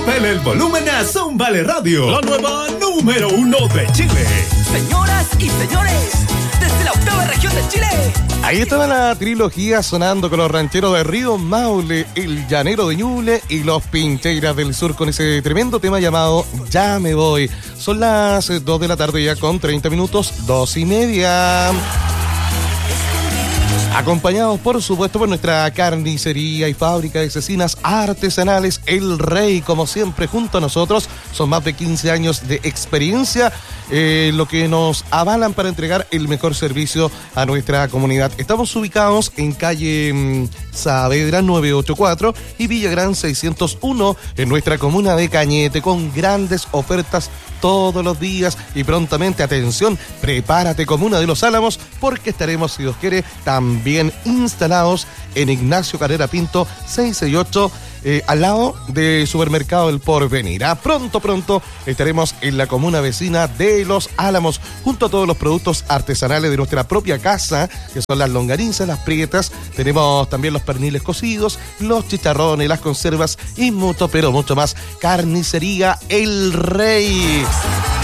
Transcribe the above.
Súbele el volumen a Zómbale Radio, la nueva número 1 de Chile. Señoras y señores, desde la octava región de Chile. Ahí estaba la trilogía sonando con los rancheros de Río Maule, el llanero de Ñuble y los Pincheiras del Sur con ese tremendo tema llamado Ya me voy. Son las 2 de la tarde ya con 30 minutos, 2:30. Acompañados, por supuesto, por nuestra carnicería y fábrica de cecinas artesanales El Rey, como siempre, junto a nosotros. Son más de 15 años de experiencia, lo que nos avalan para entregar el mejor servicio a nuestra comunidad. Estamos ubicados en calle Saavedra 984 y Villagrán 601, en nuestra comuna de Cañete, con grandes ofertas todos los días y prontamente. Atención, prepárate, comuna de Los Álamos, porque estaremos, si Dios quiere, también instalados en Ignacio Carrera Pinto 668, al lado del supermercado El Porvenir. Pronto estaremos en la comuna vecina de Los Álamos, junto a todos los productos artesanales de nuestra propia casa, que son las longanizas, las prietas. Tenemos también los perniles cocidos, los chicharrones, las conservas y mucho, pero mucho más. Carnicería El Rey.